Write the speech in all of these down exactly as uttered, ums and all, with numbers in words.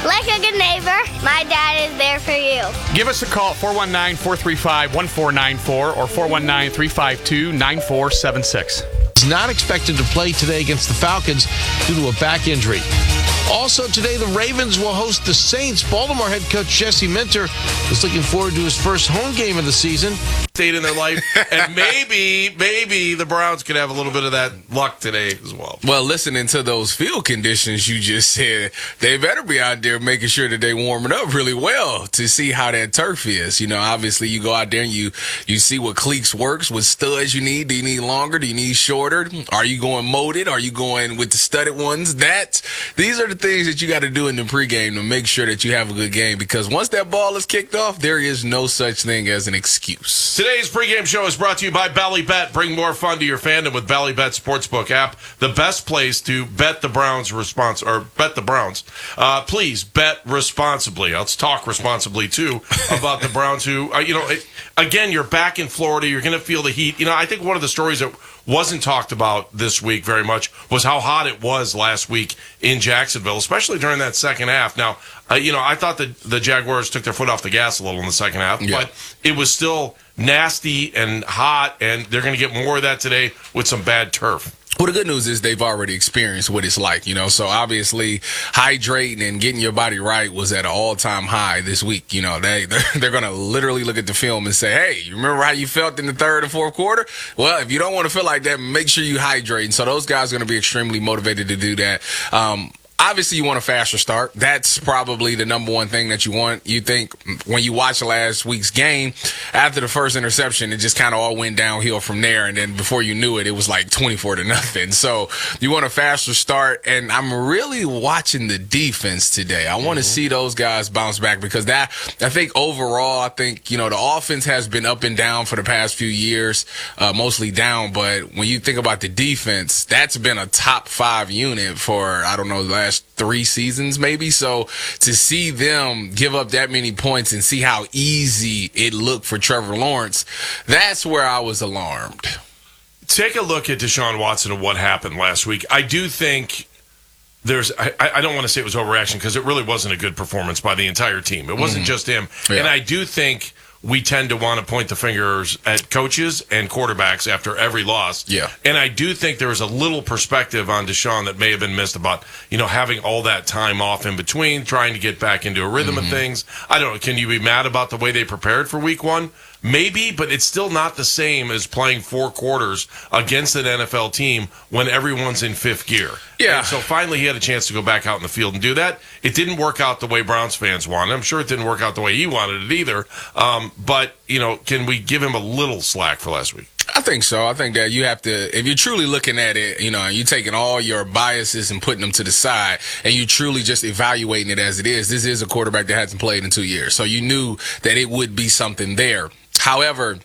Like a good neighbor, my dad is there for you. Give us a call at four one nine, four three five, one four nine four or four one nine, three five two, nine four seven six. He's not expected to play today against the Falcons due to a back injury. Also today, the Ravens will host the Saints. Baltimore head coach Jesse Minter is looking forward to his first home game of the season. State in their life, and maybe, maybe the Browns could have a little bit of that luck today as well. Well, listening to those field conditions you just said, they better be out there making sure that they warming up really well to see how that turf is. You know, obviously you go out there and you you see what cleats works, what studs you need. Do you need longer? Do you need shorter? Are you going molded? Are you going with the studded ones? That these are the things that you got to do in the pregame to make sure that you have a good game, because once that ball is kicked off, there is no such thing as an excuse. Today's pregame show is brought to you by Ballybet. Bring more fun to your fandom with Ballybet Sportsbook app, the best place to bet the Browns respons- or bet the Browns. Uh, please bet responsibly. Let's talk responsibly too about the Browns. Who, uh, you know, it, again, you're back in Florida. You're going to feel the heat. You know, I think one of the stories that wasn't talked about this week very much was how hot it was last week in Jacksonville, especially during that second half. Now, uh, you know, I thought that the Jaguars took their foot off the gas a little in the second half, yeah. but it was still nasty and hot, and they're going to get more of that today with some bad turf. Well, the good news is they've already experienced what it's like, you know, so obviously hydrating and getting your body right was at an all-time high this week. You know, they, they're, they're going to literally look at the film and say, hey, you remember how you felt in the third and fourth quarter? Well, if you don't want to feel like that, make sure you hydrate. And so those guys are going to be extremely motivated to do that. Um, Obviously, you want a faster start. That's probably the number one thing that you want. You think when you watch last week's game, after the first interception, it just kind of all went downhill from there. And then before you knew it, it was like twenty-four to nothing. So you want a faster start. And I'm really watching the defense today. I want to mm-hmm. see those guys bounce back, because that, I think overall, I think, you know, the offense has been up and down for the past few years, uh, mostly down. But when you think about the defense, that's been a top five unit for, I don't know, the last three seasons maybe. So to see them give up that many points and see how easy it looked for Trevor Lawrence, that's where I was alarmed. Take a look at Deshaun Watson and what happened last week. I do think there's, I, I don't want to say it was overreaction, because it really wasn't a good performance by the entire team. It wasn't mm-hmm. just him. Yeah. And I do think we tend to want to point the fingers at coaches and quarterbacks after every loss. Yeah. And I do think there was a little perspective on Deshaun that may have been missed about, you know, having all that time off in between, trying to get back into a rhythm mm-hmm. of things. I don't know. Can you be mad about the way they prepared for week one? Maybe, but it's still not the same as playing four quarters against an N F L team when everyone's in fifth gear. Yeah. And so finally he had a chance to go back out in the field and do that. It didn't work out the way Browns fans wanted. I'm sure it didn't work out the way he wanted it either. Um, but, you know, can we give him a little slack for last week? I think so. I think that you have to, if you're truly looking at it, you know, and you're taking all your biases and putting them to the side, and you truly just evaluating it as it is, this is a quarterback that hasn't played in two years. So you knew that it would be something there. However,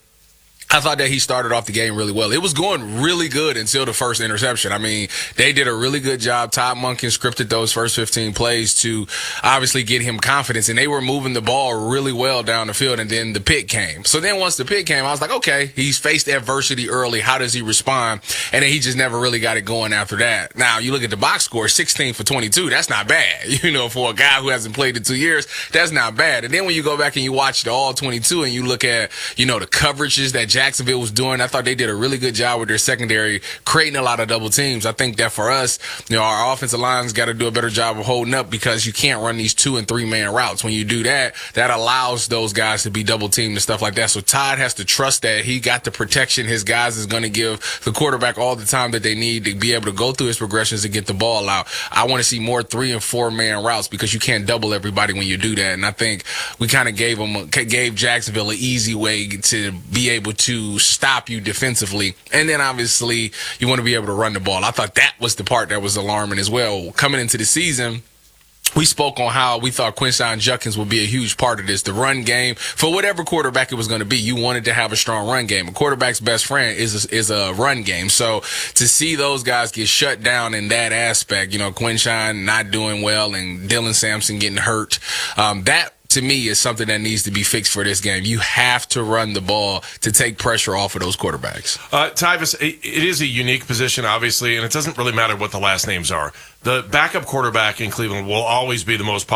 I thought that he started off the game really well. It was going really good until the first interception. I mean, they did a really good job. Todd Monken scripted those first fifteen plays to obviously get him confidence, and they were moving the ball really well down the field, and then the pick came. So then once the pick came, I was like, okay, he's faced adversity early. How does he respond? And then he just never really got it going after that. Now, you look at the box score, sixteen for twenty-two. That's not bad. You know, for a guy who hasn't played in two years, that's not bad. And then when you go back and you watch the all twenty-two and you look at, you know, the coverages that Jacksonville was doing, I thought they did a really good job with their secondary, creating a lot of double teams. I think that for us, you know, our offensive line's got to do a better job of holding up, because you can't run these two and three man routes. When you do that, that allows those guys to be double teamed and stuff like that. So Todd has to trust that he got the protection his guys is going to give the quarterback all the time that they need to be able to go through his progressions and get the ball out. I want to see more three and four man routes, because you can't double everybody when you do that. And I think we kind of gave them, gave Jacksonville an easy way to be able to stop you defensively. And then obviously you want to be able to run the ball. I thought that was the part that was alarming as well. Coming into the season, we spoke on how we thought Quinshon Judkins would be a huge part of this. The run game, for whatever quarterback it was going to be, you wanted to have a strong run game. A quarterback's best friend is a, is a run game. So to see those guys get shut down in that aspect, you know, Quinshon not doing well and Dylan Sampson getting hurt, um, that to me is something that needs to be fixed for this game. You have to run the ball to take pressure off of those quarterbacks. Uh, Tyvis, it is a unique position, obviously, and it doesn't really matter what the last names are. The backup quarterback in Cleveland will always be the most